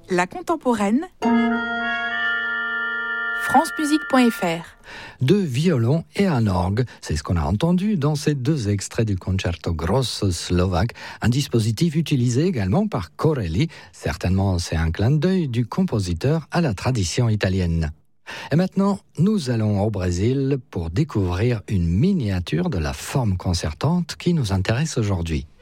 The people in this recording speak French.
La contemporaine, francemusique.fr. 2 violons et un orgue, c'est ce qu'on a entendu dans ces 2 extraits du Concerto Grosso slovaque, un dispositif utilisé également par Corelli. Certainement, c'est un clin d'œil du compositeur à la tradition italienne. Et maintenant, nous allons au Brésil pour découvrir une miniature de la forme concertante qui nous intéresse aujourd'hui.